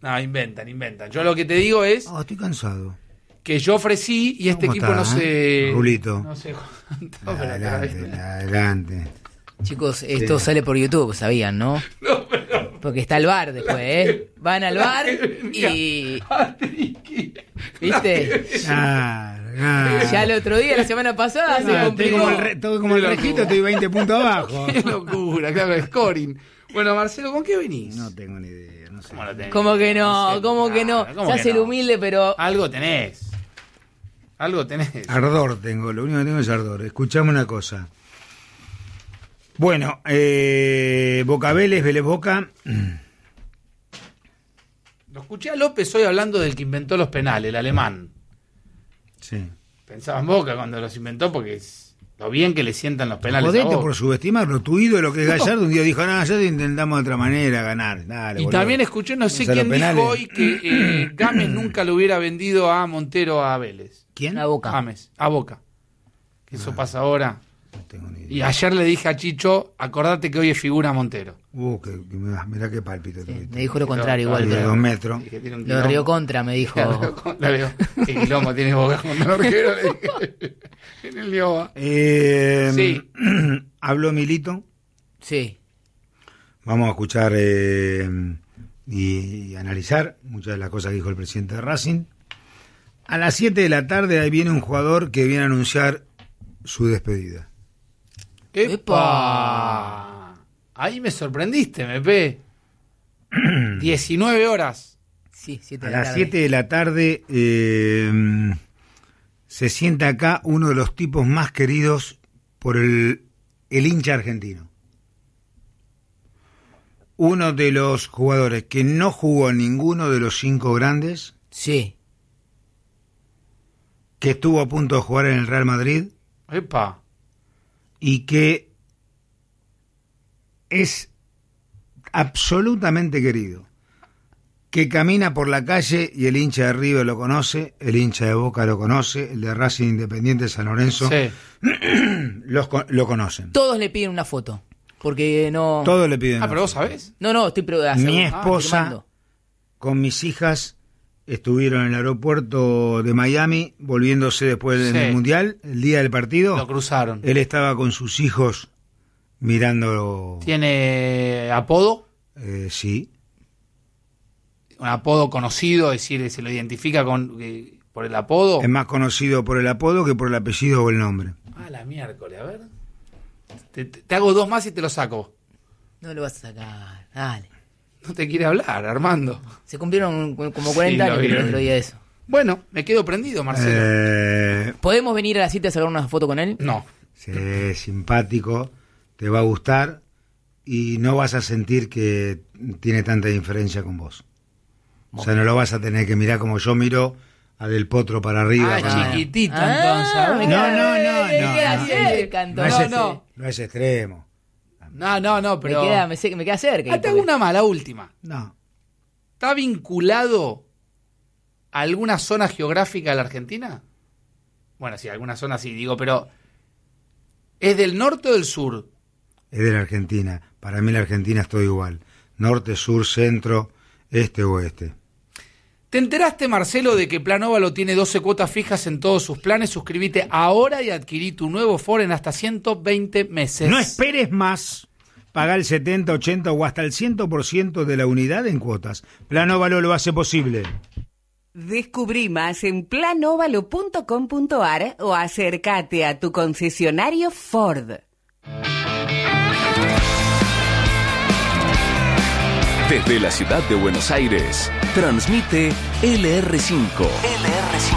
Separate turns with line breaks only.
No, inventan. Yo lo que te digo es
estoy cansado.
que yo ofrecí y este equipo no se...
Rulito.
No sé cuánto.
Adelante.
Chicos, esto sale por YouTube, sabían, ¿no?
No, pero...
Porque está el bar después, ¿eh? Van al bar y... ¿Viste? Ya el otro día, la semana pasada, se complicó.
Todo como el Rejito, estoy 20 puntos abajo.
Qué locura, claro, scoring. Bueno, Marcelo, ¿con qué venís?
No tengo ni idea, no sé.
¿Cómo que no? ¿Cómo que no? Se hace el humilde, pero...
Algo tenés.
Ardor tengo, lo único que tengo es ardor. Escuchame una cosa. Bueno, Boca Vélez Boca.
Lo escuché a López hoy hablando del que inventó los penales, el alemán.
Sí.
Pensaba en Boca cuando los inventó porque es lo bien que le sientan los penales.
Jodete por subestimarlo. Tu ídolo que es Gallardo un día dijo, no, ya te intentamos de otra manera ganar. Dale,
y
boludo.
También escuché, no sé quién dijo hoy que Gámez nunca le hubiera vendido a Montero a Vélez.
¿Quién?
A Boca.
Gámez, a Boca. Que eso pasa ahora.
No tengo ni idea.
Y ayer le dije a Chicho, acordate que hoy es figura Montero.
Mirá qué pálpito.
Me dijo lo contrario igual.
De
Pero
2 metros.
lo rió contra, me dijo.
¿Qué quilombo tiene Boca con el arquero? Le dije, en el Lioba. Sí.
Habló Milito.
Sí.
Vamos a escuchar y analizar muchas de las cosas que dijo el presidente de Racing. A las 7 de la tarde ahí viene un jugador que viene a anunciar su despedida.
¡Epa! Ahí me sorprendiste, MP. 19 horas.
Sí, 7
A
de la
las
tarde.
7 de la tarde se sienta acá uno de los tipos más queridos por el hincha argentino. Uno de los jugadores que no jugó en ninguno de los 5 grandes,
Sí.
que estuvo a punto de jugar en el Real Madrid
¡Epa!
y que es absolutamente querido, que camina por la calle y el hincha de River lo conoce, el hincha de Boca lo conoce, el de Racing Independiente de San Lorenzo
Sí.
lo conocen.
Todos le piden una foto. Porque no...
Todos le piden.
Pero vos sabés.
No, estoy
Mi esposa
firmando.
con mis hijas estuvieron en el aeropuerto de Miami volviéndose después del Mundial, el día del partido.
Lo cruzaron.
Él estaba con sus hijos mirando.
¿Tiene apodo?
Sí.
Un apodo conocido, es decir, se lo identifica por el apodo.
Es más conocido por el apodo que por el apellido o el nombre.
La miércoles, a ver. Te hago 2 más y te lo saco.
No lo vas a sacar, dale.
No te quiere hablar, Armando.
Se cumplieron como 40 años el otro día de eso.
Bueno, me quedo prendido, Marcelo.
¿Podemos venir a la cita a sacar una foto con él?
No.
Sí, simpático, te va a gustar y no vas a sentir que tiene tanta diferencia con vos. O sea, no lo vas a tener que mirar como yo miro a Del Potro para arriba.
Chiquitito, entonces.
No.
Me queda cerca, entonces.
No es extremo.
No, pero...
Me queda cerca.
Te hago una mala última.
No.
¿Está vinculado a alguna zona geográfica de la Argentina? Bueno, sí, alguna zona sí, digo, pero... ¿Es del norte o del sur?
Es de la Argentina. Para mí la Argentina es todo igual. Norte, sur, centro, este, oeste.
¿Te enteraste, Marcelo, de que Plan Óvalo tiene 12 cuotas fijas en todos sus planes? Suscríbete ahora y adquirí tu nuevo Ford en hasta 120 meses.
No esperes más. Paga el 70, 80 o hasta el 100% de la unidad en cuotas. Plan Óvalo lo hace posible.
Descubrí más en planovalo.com.ar o acércate a tu concesionario Ford.
Desde la ciudad de Buenos Aires, transmite LR5. LR5.